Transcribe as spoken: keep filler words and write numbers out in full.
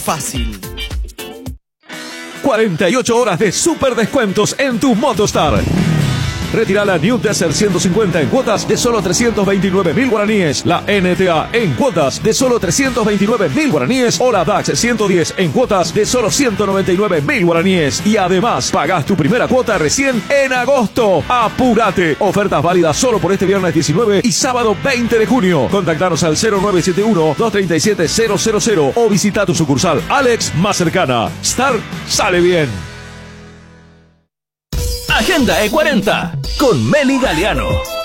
Fácil. cuarenta y ocho horas de super descuentos en tu Motostar. Retira la New Desert ciento cincuenta en cuotas de solo trescientos veintinueve mil guaraníes, la N T A en cuotas de solo trescientos veintinueve mil guaraníes o la DAX ciento diez en cuotas de solo ciento noventa y nueve mil guaraníes. Y además, pagás tu primera cuota recién en agosto. ¡Apúrate! Ofertas válidas solo por este viernes diecinueve y sábado veinte de junio. Contactanos al cero nueve siete uno, dos tres siete, cero cero cero o visita tu sucursal Alex más cercana. Star sale bien. Agenda E cuarenta con Meli Galeano.